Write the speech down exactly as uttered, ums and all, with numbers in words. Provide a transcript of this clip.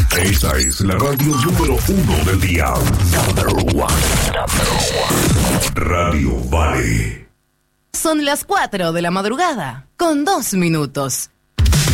Esta es la radio número uno del día. Number one. Number one. Radio Vale. Son las cuatro de la madrugada, con dos minutos.